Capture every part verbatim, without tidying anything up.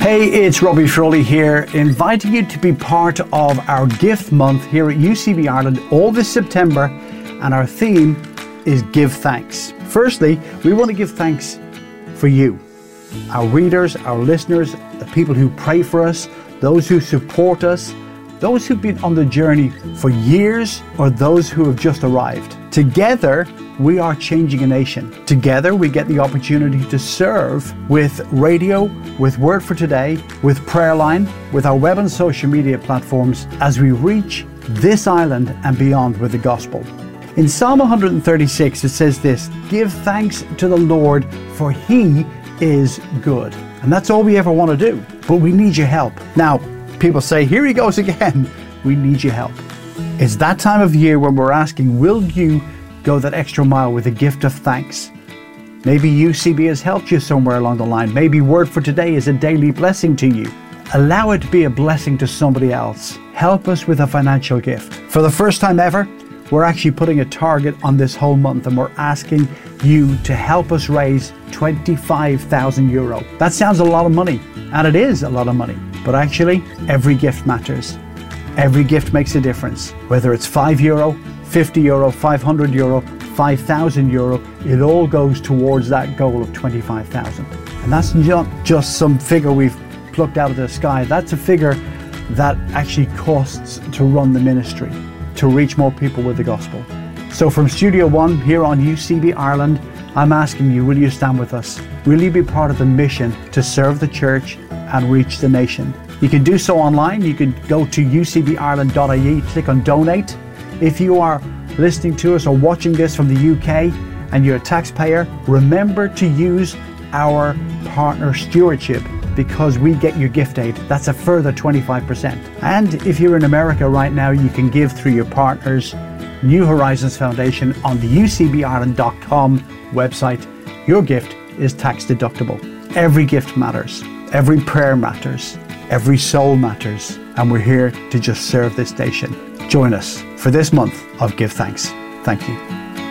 Hey, it's Robbie Frawley here, inviting you to be part of our gift month here at U C B Ireland all this September, and our theme is Give Thanks. Firstly, we want to give thanks for you, our readers, our listeners, the people who pray for us, those who support us, those who've been on the journey for years, or those who have just arrived. Together, we are changing a nation. Together, we get the opportunity to serve with radio, with Word for Today, with Prayerline, with our web and social media platforms as we reach this island and beyond with the gospel. In Psalm one thirty-six, it says this: "Give thanks to the Lord, for He is good." And that's all we ever want to do. But we need your help. Now, people say, here he goes again. We need your help. It's that time of year when we're asking, will you go that extra mile with a gift of thanks? Maybe U C B has helped you somewhere along the line. Maybe Word for Today is a daily blessing to you. Allow it to be a blessing to somebody else. Help us with a financial gift. For the first time ever, we're actually putting a target on this whole month, and we're asking you to help us raise twenty-five thousand euro. That sounds a lot of money, and it is a lot of money, but actually every gift matters. Every gift makes a difference. Whether it's five euro, fifty euro, five hundred euro, five thousand euro, it all goes towards that goal of twenty-five thousand. And that's not just some figure we've plucked out of the sky. That's a figure that actually costs to run the ministry, to reach more people with the gospel. So from Studio One here on U C B Ireland, I'm asking you, will you stand with us? Will you be part of the mission to serve the church and reach the nation? You can do so online. You can go to u c b ireland dot i e, click on donate. If you are listening to us or watching this from the U K and you're a taxpayer, remember to use our partner stewardship, because we get your gift aid. That's a further twenty-five percent. And if you're in America right now, you can give through your partners, New Horizons Foundation, on the u c b ireland dot com website. Your gift is tax deductible. Every gift matters. Every prayer matters. Every soul matters. And we're here to just serve this nation. Join us for this month of Give Thanks. Thank you.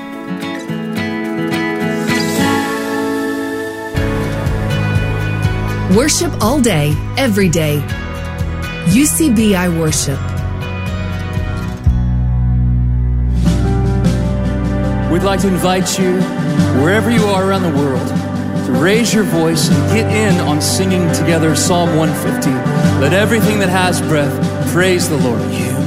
Worship all day, every day. U C B I Worship. We'd like to invite you, wherever you are around the world, to raise your voice and get in on singing together Psalm one fifty. Let everything that has breath praise the Lord. You